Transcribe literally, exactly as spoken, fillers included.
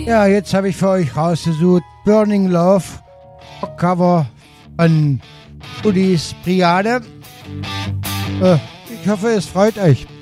Ja, jetzt habe ich für euch rausgesucht Burning Love, Cover von Ulis Brigade. Äh, ich hoffe, es freut euch.